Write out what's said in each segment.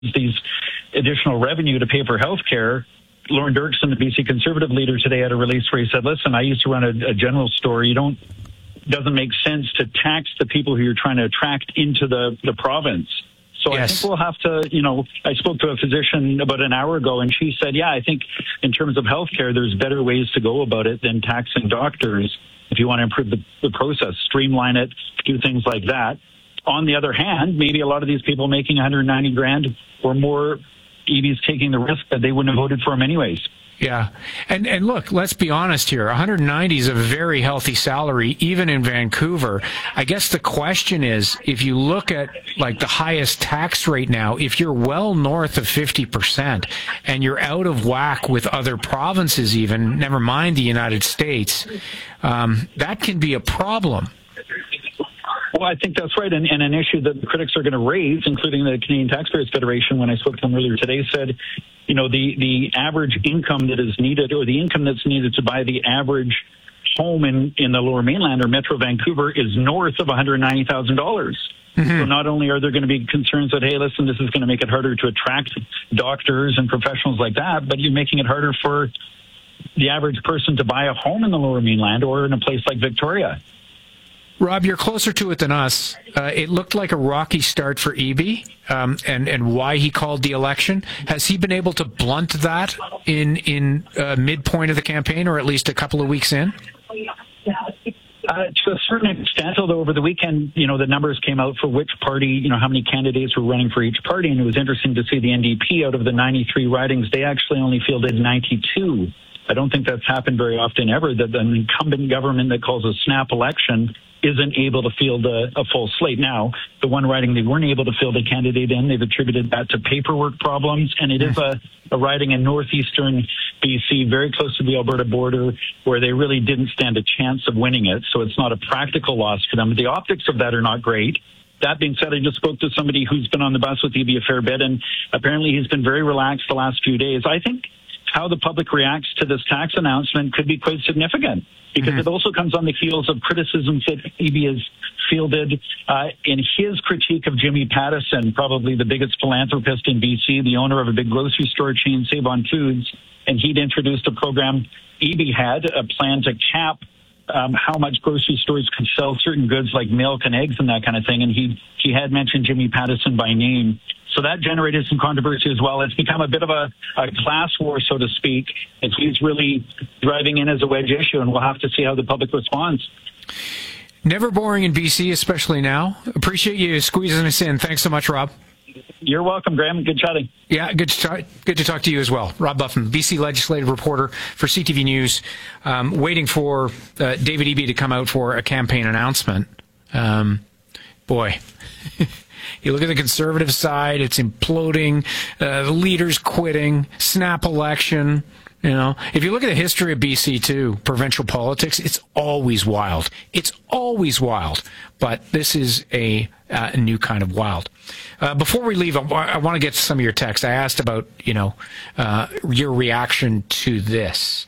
these additional revenue to pay for health care. Lauren Dirksen, the BC Conservative leader, today had a release where he said, listen, I used to run a general store. Doesn't make sense to tax the people who you're trying to attract into the province. So yes. I think we'll have to, I spoke to a physician about an hour ago, and she said, I think in terms of healthcare, there's better ways to go about it than taxing doctors if you want to improve the process, streamline it, do things like that. On the other hand, maybe a lot of these people making $190,000 or more, EB's taking the risk that they wouldn't have voted for him anyways. Yeah. And look, let's be honest here. 190 is a very healthy salary, even in Vancouver. I guess the question is, if you look at like the highest tax rate now, if you're well north of 50% and you're out of whack with other provinces even, never mind the United States, that can be a problem. Well, I think that's right. And an issue that the critics are going to raise, including the Canadian Taxpayers Federation, when I spoke to them earlier today, said, the average income that is needed, or the income that's needed to buy the average home in the Lower Mainland or Metro Vancouver is north of $190,000. Mm-hmm. So not only are there going to be concerns that, hey, listen, this is going to make it harder to attract doctors and professionals like that, but you're making it harder for the average person to buy a home in the Lower Mainland or in a place like Victoria. Rob, you're closer to it than us. It looked like a rocky start for Eby, and why he called the election. Has he been able to blunt that in midpoint of the campaign, or at least a couple of weeks in? To a certain extent, although over the weekend, the numbers came out for which party, how many candidates were running for each party, and it was interesting to see the NDP, out of the 93 ridings, they actually only fielded 92. I don't think that's happened very often ever, that an incumbent government that calls a snap election isn't able to field a full slate. Now, the one riding they weren't able to field a candidate in, they've attributed that to paperwork problems, and it is a riding in northeastern BC, very close to the Alberta border, where they really didn't stand a chance of winning it, so it's not a practical loss for them. The optics of that are not great. That being said, I just spoke to somebody who's been on the bus with Eby a fair bit, and apparently he's been very relaxed the last few days. I think how the public reacts to this tax announcement could be quite significant, because it also comes on the heels of criticisms that Eby has fielded in his critique of Jimmy Pattison, probably the biggest philanthropist in BC, the owner of a big grocery store chain, Save-On Foods, and he'd introduced a program. Eby had a plan to cap how much grocery stores could sell certain goods like milk and eggs and that kind of thing, and he had mentioned Jimmy Pattison by name. So that generated some controversy as well. It's become a bit of a class war, so to speak, and he's really driving in as a wedge issue, and we'll have to see how the public responds. Never boring in BC, especially now. Appreciate you squeezing us in. Thanks so much, Rob. You're welcome, Graham. Good chatting. Yeah, good to talk to you as well. Rob Buffin, BC legislative reporter for CTV News, waiting for David Eby to come out for a campaign announcement. Boy. You look at the Conservative side, it's imploding, the leaders quitting, snap election. If you look at the history of BC too, provincial politics, it's always wild. It's always wild. But this is a new kind of wild. Before we leave, I want to get to some of your text. I asked about, your reaction to this.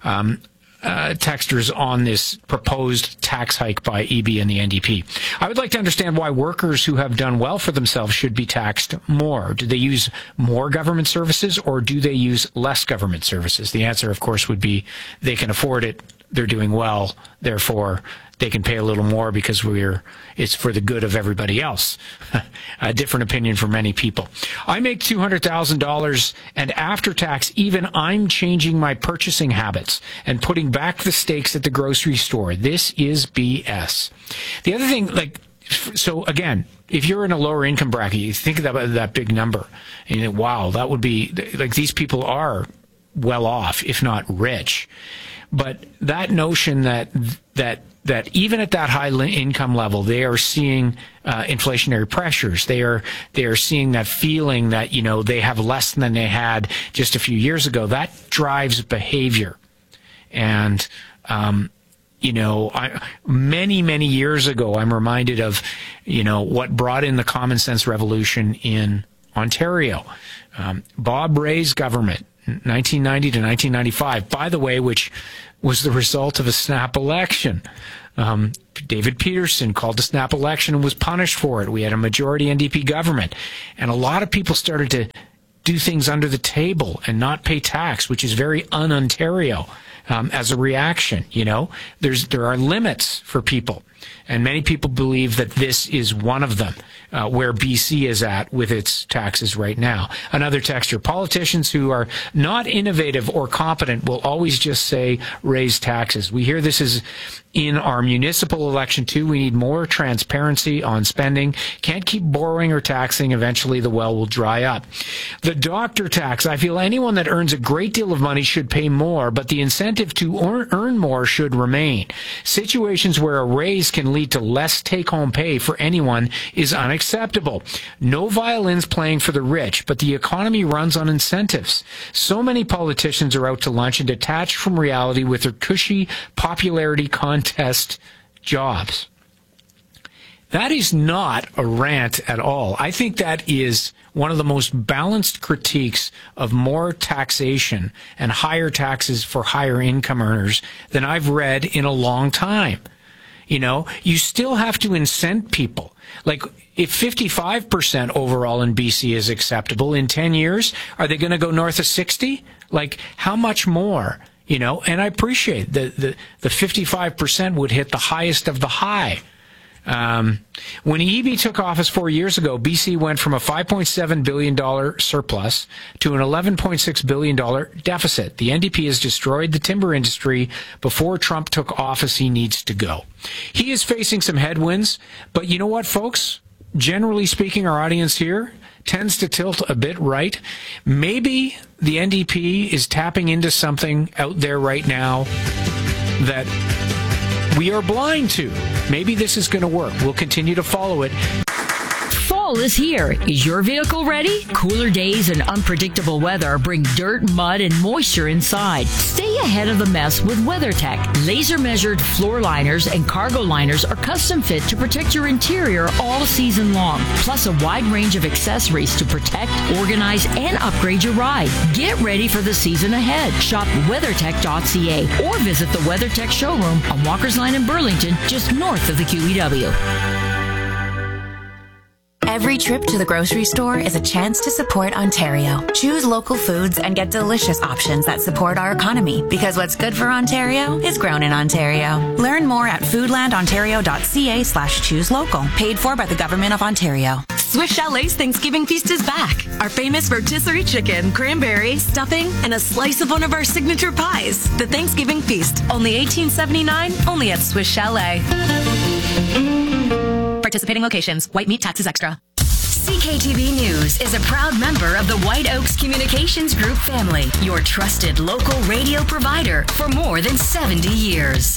Texters on this proposed tax hike by Eby and the NDP. I would like to understand why workers who have done well for themselves should be taxed more. Do they use more government services, or do they use less government services? The answer, of course, would be they can afford it, they're doing well, therefore they can pay a little more because it's for the good of everybody else. A different opinion for many people. I make $200,000, and after tax, even I'm changing my purchasing habits and putting back the steaks at the grocery store. This is BS. The other thing, so again, if you're in a lower income bracket, you think about that big number, and you think, wow, that would be, these people are well off, if not rich. But that notion that even at that high income level, they are seeing inflationary pressures. They are seeing that feeling that, they have less than they had just a few years ago. That drives behavior. And, many years ago, I'm reminded of, what brought in the common sense revolution in Ontario. Bob Rae's government, 1990 to 1995, by the way, which was the result of a snap election. David Peterson called a snap election and was punished for it. We had a majority NDP government. And a lot of people started to do things under the table and not pay tax, which is very un-Ontario as a reaction. There are limits for people. And many people believe that this is one of them, where BC is at with its taxes right now. Another texter, politicians who are not innovative or competent will always just say, raise taxes. We hear this is in our municipal election too. We need more transparency on spending. Can't keep borrowing or taxing. Eventually the well will dry up. The doctor tax. I feel anyone that earns a great deal of money should pay more, but the incentive to earn more should remain. Situations where a raise can lead to less take-home pay for anyone is unacceptable. No violins playing for the rich, but the economy runs on incentives. So many politicians are out to lunch and detached from reality with their cushy popularity contest jobs. That is not a rant at all. I think that is one of the most balanced critiques of more taxation and higher taxes for higher income earners than I've read in a long time. You still have to incent people. Like, if 55% overall in BC is acceptable, in 10 years, are they going to go north of 60? Like, how much more? And I appreciate the 55% would hit the highest of the high. When EB took office 4 years ago, BC went from a $5.7 billion surplus to an $11.6 billion deficit. The NDP has destroyed the timber industry. Before Trump took office, he needs to go. He is facing some headwinds, but you know what, folks? Generally speaking, our audience here tends to tilt a bit right. Maybe the NDP is tapping into something out there right now that we are blind to. Maybe this is going to work. We'll continue to follow it. Fall is here. Is your vehicle ready? Cooler days and unpredictable weather bring dirt, mud, and moisture inside. Stay ahead of the mess with WeatherTech. Laser-measured floor liners and cargo liners are custom fit to protect your interior all season long. Plus a wide range of accessories to protect, organize, and upgrade your ride. Get ready for the season ahead. Shop WeatherTech.ca or visit the WeatherTech showroom on Walker's Line in Burlington, just north of the QEW. Every trip to the grocery store is a chance to support Ontario. Choose local foods and get delicious options that support our economy, because what's good for Ontario is grown in Ontario. Learn more at foodlandontario.ca/choose local. Paid for by the Government of Ontario. Swiss Chalet's Thanksgiving feast is back. Our famous rotisserie chicken, cranberry, stuffing, and a slice of one of our signature pies. The Thanksgiving feast, only $18.79, only at Swiss Chalet. Participating locations. White meat taxes extra. CKTV News is a proud member of the White Oaks Communications Group family, your trusted local radio provider for more than 70 years.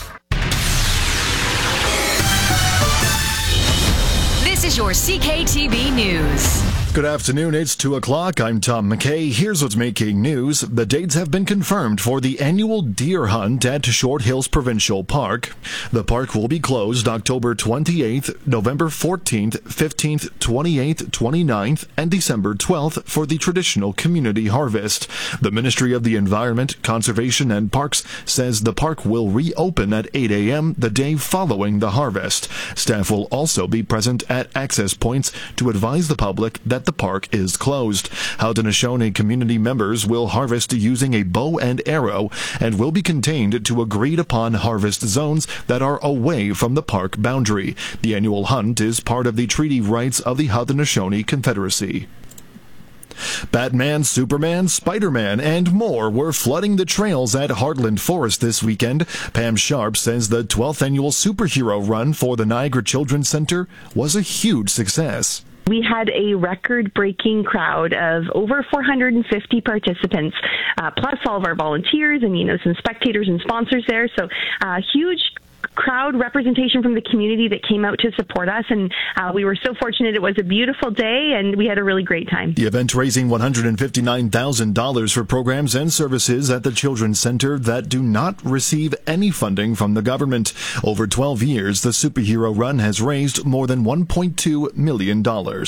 This is your CKTV News. Good afternoon, it's 2 o'clock. I'm Tom McKay. Here's what's making news. The dates have been confirmed for the annual deer hunt at Short Hills Provincial Park. The park will be closed October 28th, November 14th, 15th, 28th, 29th, and December 12th for the traditional community harvest. The Ministry of the Environment, Conservation and Parks says the park will reopen at 8 a.m. the day following the harvest. Staff will also be present at access points to advise the public that the park is closed. Haudenosaunee community members will harvest using a bow and arrow and will be contained to agreed upon harvest zones that are away from the park boundary. The annual hunt is part of the treaty rights of the Haudenosaunee Confederacy. Batman, Superman, Spider-Man, and more were flooding the trails at Heartland Forest this weekend. Pam Sharp says the 12th annual superhero run for the Niagara Children's Center was a huge success. We had a record-breaking crowd of over 450 participants, plus all of our volunteers and, some spectators and sponsors there. So huge crowd representation from the community that came out to support us, and we were so fortunate. It was a beautiful day, and we had a really great time. The event raising $159,000 for programs and services at the Children's Center that do not receive any funding from the government. Over 12 years, the superhero run has raised more than $1.2 million.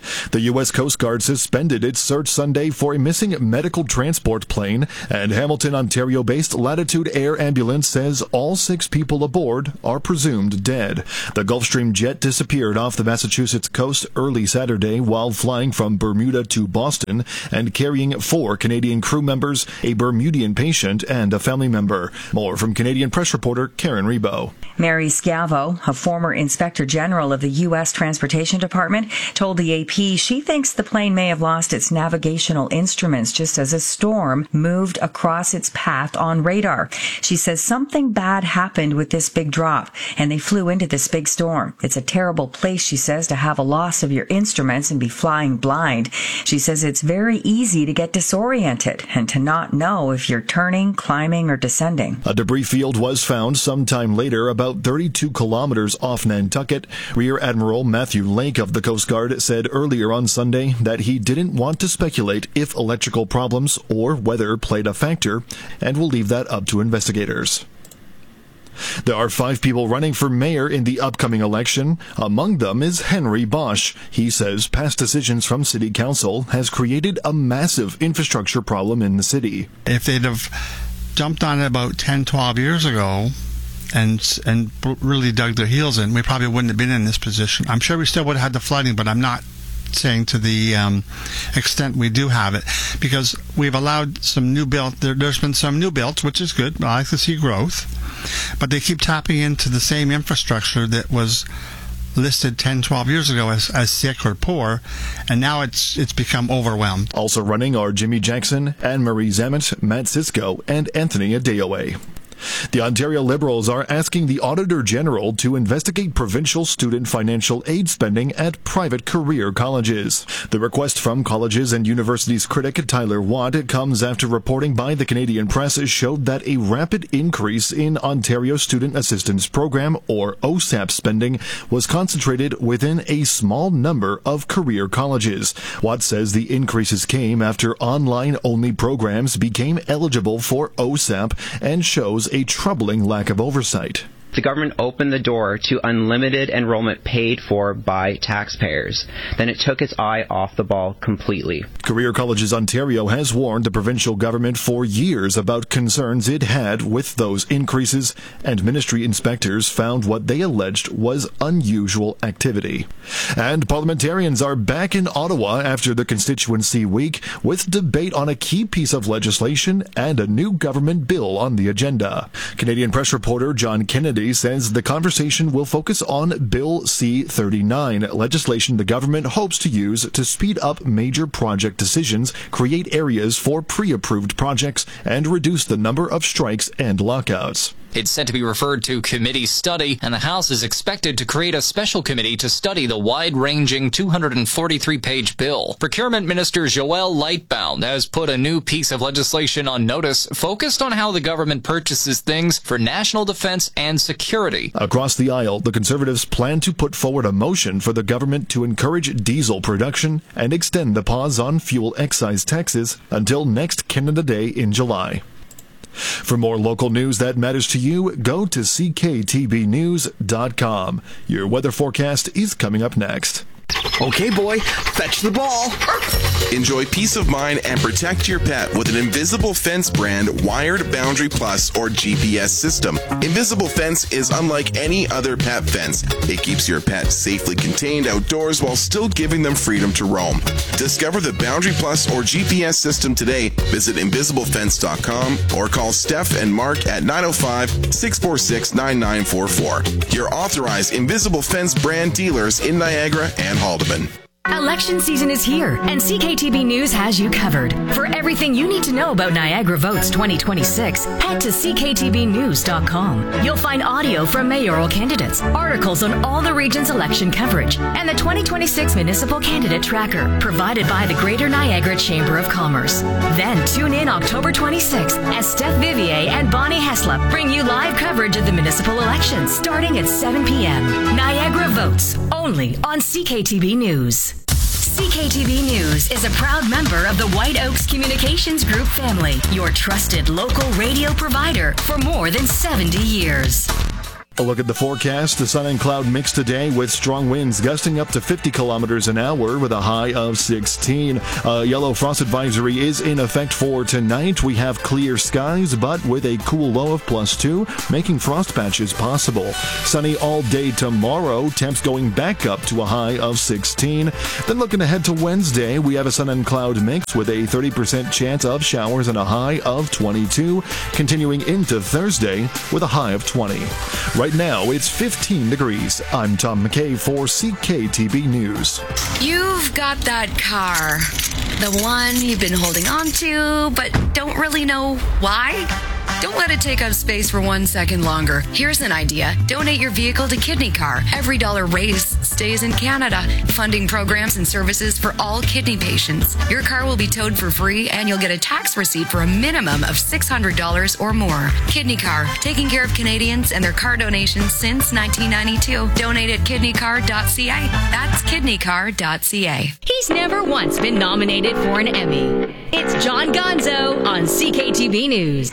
The U.S. Coast Guard suspended its search Sunday for a missing medical transport plane, and Hamilton, Ontario-based Latitude Air Ambulance says all 6 people aboard are presumed dead. The Gulfstream jet disappeared off the Massachusetts coast early Saturday while flying from Bermuda to Boston and carrying 4 Canadian crew members, a Bermudian patient, and a family member. More from Canadian press reporter Karen Rebo. Mary Scavo, a former Inspector General of the U.S. Transportation Department, told the AP she thinks the plane may have lost its navigational instruments just as a storm moved across its path on radar. She says something bad happened with this big drop, and they flew into this big storm. It's a terrible place, she says, to have a loss of your instruments and be flying blind. She says it's very easy to get disoriented and to not know if you're turning, climbing, or descending. A debris field was found sometime later, about 32 kilometers off Nantucket. Rear Admiral Matthew Lake of the Coast Guard said earlier on Sunday that he didn't want to speculate if electrical problems or weather played a factor, and will leave that up to investigators. There are 5 people running for mayor in the upcoming election. Among them is Henry Bosch. He says past decisions from city council has created a massive infrastructure problem in the city. If they'd have jumped on it about 10, 12 years ago and really dug their heels in, we probably wouldn't have been in this position. I'm sure we still would have had the flooding, but I'm not saying to the extent we do have it, because we've allowed some new build. There's been some new builds, which is good. I like to see growth, but they keep tapping into the same infrastructure that was listed 10, 12 years ago as sick or poor, and now it's become overwhelmed. Also running are Jimmy Jackson, Anne-Marie Zammit, Matt Sisko, and Anthony Adeoye. The Ontario Liberals are asking the Auditor General to investigate provincial student financial aid spending at private career colleges. The request from colleges and universities critic Tyler Watt comes after reporting by the Canadian Press showed that a rapid increase in Ontario Student Assistance Program, or OSAP, spending was concentrated within a small number of career colleges. Watt says the increases came after online-only programs became eligible for OSAP and shows a troubling lack of oversight. The government opened the door to unlimited enrollment paid for by taxpayers. Then it took its eye off the ball completely. Career Colleges Ontario has warned the provincial government for years about concerns it had with those increases, and ministry inspectors found what they alleged was unusual activity. And parliamentarians are back in Ottawa after the constituency week with debate on a key piece of legislation and a new government bill on the agenda. Canadian press reporter John Kennedy says the conversation will focus on Bill C-39, legislation the government hopes to use to speed up major project decisions, create areas for pre-approved projects, and reduce the number of strikes and lockouts. It's set to be referred to committee study, and the House is expected to create a special committee to study the wide-ranging 243-page bill. Procurement Minister Joël Lightbound has put a new piece of legislation on notice focused on how the government purchases things for national defense and security. Across the aisle, the Conservatives plan to put forward a motion for the government to encourage diesel production and extend the pause on fuel excise taxes until next Canada Day in July. For more local news that matters to you, go to cktbnews.com. Your weather forecast is coming up next. Okay, boy, fetch the ball. Enjoy peace of mind and protect your pet with an Invisible Fence brand wired Boundary Plus or GPS system. Invisible Fence is unlike any other pet fence. It keeps your pet safely contained outdoors while still giving them freedom to roam. Discover the Boundary Plus or GPS system today. Visit invisiblefence.com or call Steph and Mark at 905-646-9944. Your authorized Invisible Fence brand dealers in Niagara and Haldeman. Election season is here, and CKTB News has you covered. For everything you need to know about Niagara Votes 2026, head to cktbnews.com. You'll find audio from mayoral candidates, articles on all the region's election coverage, and the 2026 Municipal Candidate Tracker, provided by the Greater Niagara Chamber of Commerce. Then tune in October 26th as Steph Vivier and Bonnie Heslop bring you live coverage of the municipal elections starting at 7 p.m. Niagara Votes, only on CKTB News. CKTB News is a proud member of the White Oaks Communications Group family, your trusted local radio provider for more than 70 years. A look at the forecast. The sun and cloud mix today with strong winds gusting up to 50 kilometers an hour with a high of 16. A yellow frost advisory is in effect for tonight. We have clear skies, but with a cool low of +2, making frost patches possible. Sunny all day tomorrow. Temps going back up to a high of 16. Then looking ahead to Wednesday, we have a sun and cloud mix with a 30% chance of showers and a high of 22. Continuing into Thursday with a high of 20. Right now, it's 15 degrees. I'm Tom McKay for CKTB News. You've got that car. The one you've been holding on to, but don't really know why? Don't let it take up space for 1 second longer. Here's an idea. Donate your vehicle to Kidney Car. Every dollar raised stays in Canada, funding programs and services for all kidney patients. Your car will be towed for free, and you'll get a tax receipt for a minimum of $600 or more. Kidney Car, taking care of Canadians and their car donations since 1992. Donate at kidneycar.ca. That's kidneycar.ca. He's never once been nominated for an Emmy. It's John Gonzo on CKTB News.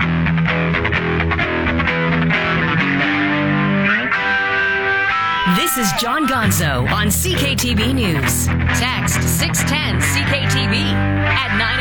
This is John Gonzo on CKTB News. Text 610 CKTB.